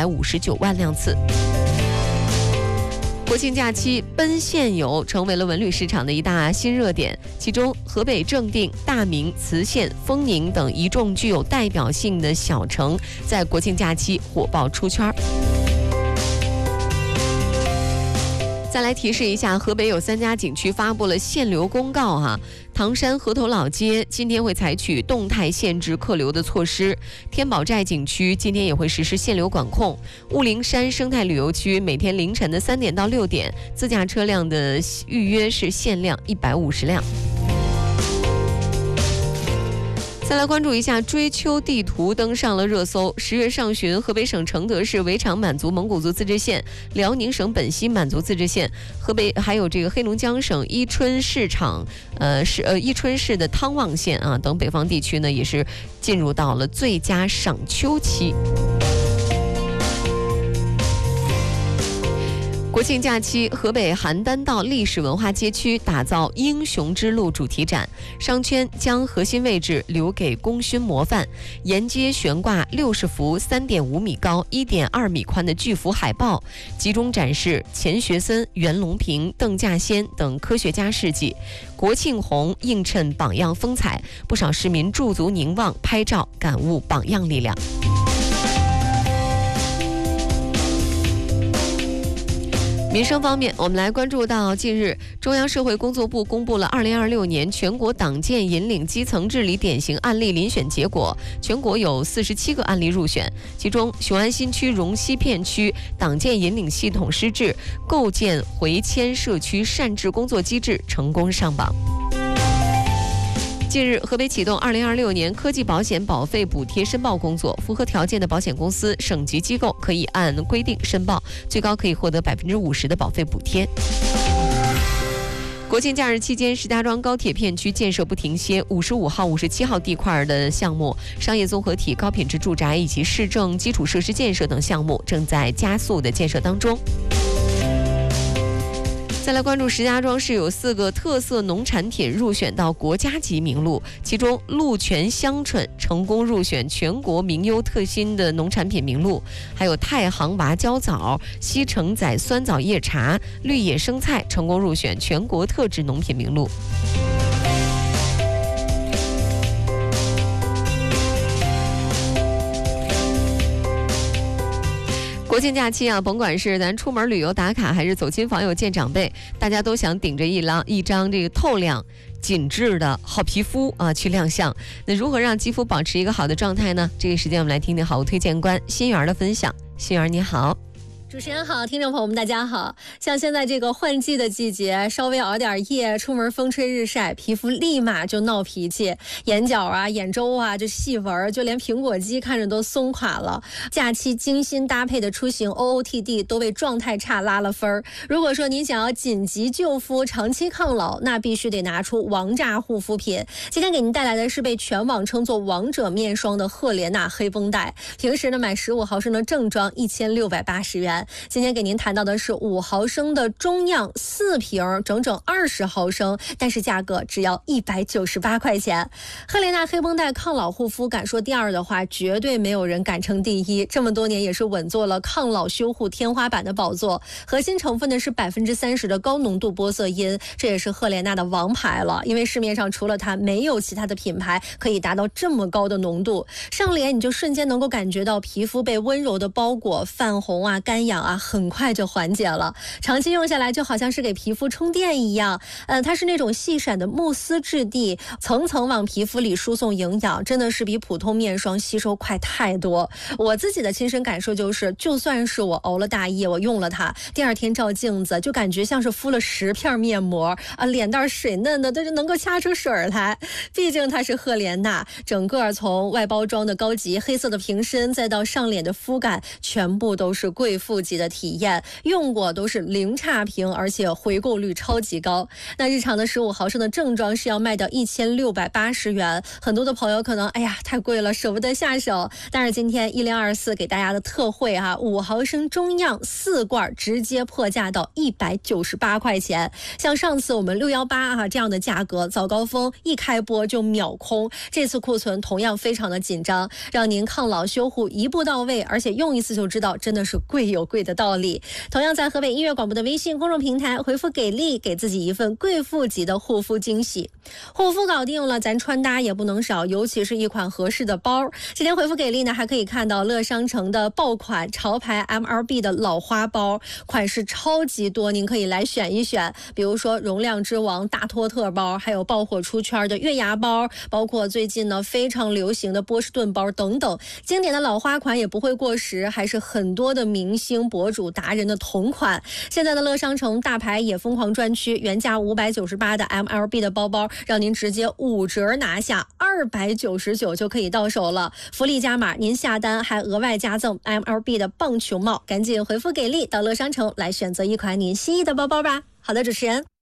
159万辆次。国庆假期奔现游成为了文旅市场的一大新热点，其中河北正定、大名、磁县、丰宁等一众具有代表性的小城在国庆假期火爆出圈。再来提示一下，河北有3家景区发布了限流公告哈。唐山河头老街今天会采取动态限制客流的措施，天宝寨景区今天也会实施限流管控。雾灵山生态旅游区每天凌晨的3点到6点，自驾车辆的预约是限量150辆。再来关注一下追秋地图登上了热搜。10月上旬，河北省承德市围场满族蒙古族自治县、辽宁省本溪满族自治县、河北还有这个黑龙江省伊春市的汤旺县啊等北方地区呢，也是进入到了最佳赏秋期。国庆假期，河北邯郸道历史文化街区打造英雄之路主题展，商圈将核心位置留给功勋模范，沿街悬挂60幅3.5米高、1.2米宽的巨幅海报，集中展示钱学森、袁隆平、邓稼先等科学家事迹。国庆红映衬榜样风采，不少市民驻足凝望、拍照，感悟榜样力量。民生方面，我们来关注到近日，中央社会工作部公布了2026年全国党建引领基层治理典型案例遴选结果，全国有47个案例入选，其中雄安新区荣西片区党建引领系统施治，构建回迁社区善治工作机制成功上榜。近日，河北启动2026年科技保险保费补贴申报工作，符合条件的保险公司、省级机构可以按规定申报，最高可以获得50%的保费补贴。国庆假日期间，石家庄高铁片区建设不停歇，55号、57号地块的项目、商业综合体、高品质住宅以及市政基础设施建设等项目正在加速的建设当中。再来关注石家庄市有4个特色农产品入选到国家级名录，其中鹿泉香椿成功入选全国名优特新的农产品名录，还有太行娃胶枣、西城仔酸枣叶茶、绿野生菜成功入选全国特质农品名录。国庆假期啊，甭管是咱出门旅游打卡，还是走亲访友见长辈，大家都想顶着一张这个透亮紧致的好皮肤啊去亮相。那如何让肌肤保持一个好的状态呢？这个时间我们来听听好物推荐官心媛的分享。心媛你好。 主持人好，听众朋友们大家好。像现在这个换季的季节，稍微熬点夜，出门风吹日晒，皮肤立马就闹脾气，眼角啊、眼周啊就细纹，就连苹果肌看着都松垮了。假期精心搭配的出行 OOTD 都为状态差拉了分。如果说您想要紧急救肤、长期抗老，那必须得拿出王炸护肤品。今天给您带来的是被全网称作王者面霜的赫莲娜黑绷带，平时呢买15毫升的正装1680元。今天给您谈到的是5毫升的中样4瓶，整整20毫升，但是价格只要198块钱。赫莲娜黑绷带抗老护肤，敢说第二的话，绝对没有人敢称第一。这么多年也是稳坐了抗老修护天花板的宝座。核心成分呢是30%的高浓度玻色因，这也是赫莲娜的王牌了。因为市面上除了它，没有其他的品牌可以达到这么高的浓度。上脸你就瞬间能够感觉到皮肤被温柔的包裹，泛红啊、干痒啊，很快就缓解了。长期用下来就好像是给皮肤充电一样。它是那种细闪的慕斯质地，层层往皮肤里输送营养，真的是比普通面霜吸收快太多。我自己的亲身感受就是，就算是我熬了大夜，我用了它，第二天照镜子就感觉像是敷了10片面膜啊，脸蛋水嫩的都是能够掐出水来。毕竟它是赫莲娜，整个从外包装的高级黑色的瓶身，再到上脸的肤感，全部都是贵妇富级的体验，用过都是零差评，而且回购率超级高。那日常的15毫升的正装是要卖到1680元，很多的朋友可能太贵了，舍不得下手。但是今天1024给大家的特惠5毫升中样4罐直接破价到198块钱。像上次我们618这样的价格，早高峰一开播就秒空，这次库存同样非常的紧张，让您抗老修护一步到位，而且用一次就知道真的是贵有贵的道理。同样在河北音乐广播的微信公众平台回复给力，给自己一份贵妇级的护肤惊喜。护肤搞定了，咱穿搭也不能少，尤其是一款合适的包。今天回复给力呢，还可以看到乐商城的爆款潮牌 MLB 的老花包，款式超级多，您可以来选一选。比如说容量之王大托特包，还有爆火出圈的月牙包，包括最近呢非常流行的波士顿包等等，经典的老花款也不会过时，还是很多的明星博主达人的同款。现在的乐商城大牌也疯狂专区，原价598的 MLB 的包包，让您直接5折拿下，299就可以到手了。福利加码，您下单还额外加赠 MLB 的棒球帽，赶紧回复给力到乐商城来选择一款您心仪的包包吧。好的，主持人。